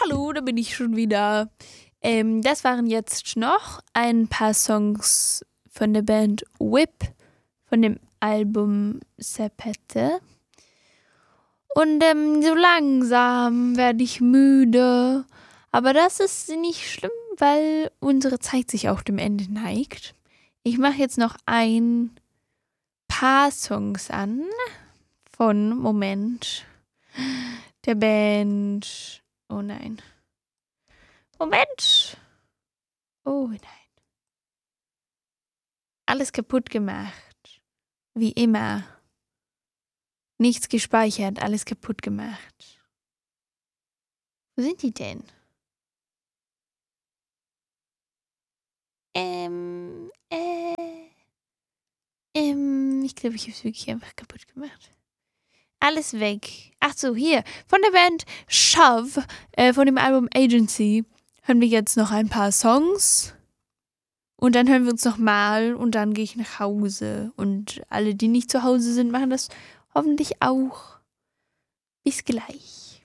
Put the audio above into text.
Hallo, da bin ich schon wieder. Das waren jetzt noch ein paar Songs von der Band Whip, von dem Album Serpette. Und so langsam werde ich müde. Aber das ist nicht schlimm, weil unsere Zeit sich auch dem Ende neigt. Ich mache jetzt noch ein paar Songs an von Moment der Band. Oh nein. Moment. Oh nein. Alles kaputt gemacht. Wie immer. Nichts gespeichert, alles kaputt gemacht. Wo sind die denn? Ich glaube, ich habe es wirklich einfach kaputt gemacht. Alles weg. Ach so, hier. Von der Band Shove, von dem Album Agency, hören wir jetzt noch ein paar Songs. Und dann hören wir uns nochmal und dann gehe ich nach Hause. Und alle, die nicht zu Hause sind, machen das hoffentlich auch. Bis gleich.